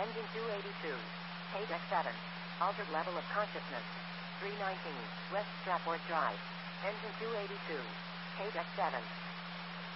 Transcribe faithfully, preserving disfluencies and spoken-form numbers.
Engine two eighty-two. K deck seven. Altered level of consciousness. three nineteen. West Stratford Drive. Engine two eighty-two. K deck seven.